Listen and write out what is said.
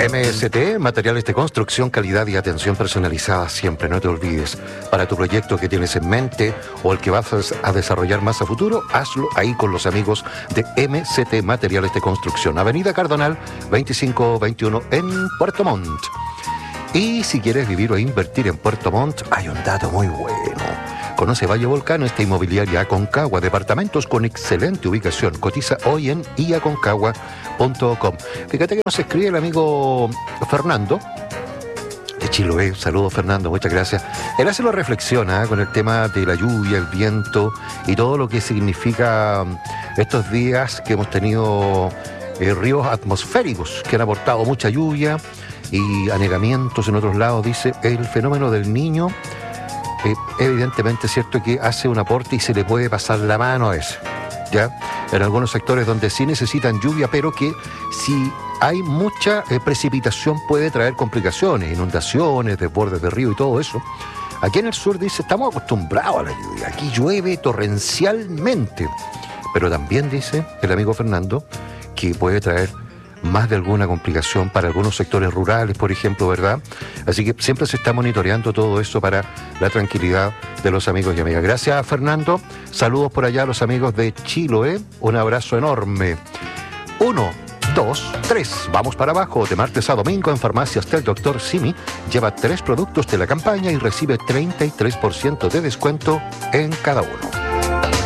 MST, materiales de construcción, calidad y atención personalizada siempre, no te olvides. Para tu proyecto que tienes en mente o el que vas a desarrollar más a futuro, hazlo ahí con los amigos de MST, materiales de construcción. Avenida Cardonal, 2521 en Puerto Montt. Y si quieres vivir o invertir en Puerto Montt, hay un dato muy bueno. Conoce Valle Volcán, esta inmobiliaria Aconcagua, departamentos con excelente ubicación. Cotiza hoy en iaconcagua.com. Fíjate que nos escribe el amigo Fernando de Chiloé. Saludos, Fernando, muchas gracias. Él hace una reflexión con el tema de la lluvia, el viento y todo lo que significa estos días que hemos tenido ríos atmosféricos que han aportado mucha lluvia y anegamientos en otros lados. Dice, el fenómeno del Niño evidentemente es cierto que hace un aporte y se le puede pasar la mano a eso, ¿ya? En algunos sectores donde sí necesitan lluvia, pero que si hay mucha precipitación puede traer complicaciones, inundaciones, desbordes de río y todo eso. Aquí en el sur, dice, estamos acostumbrados a la lluvia, aquí llueve torrencialmente, pero también dice el amigo Fernando que puede traer más de alguna complicación para algunos sectores rurales, por ejemplo, ¿verdad? Así que siempre se está monitoreando todo eso para la tranquilidad de los amigos y amigas. Gracias, Fernando. Saludos por allá a los amigos de Chiloé. Un abrazo enorme. 1, 2, 3. Vamos para abajo. De martes a domingo en Farmacias del Dr. Simi. Lleva 3 productos de la campaña y recibe 33% de descuento en cada uno.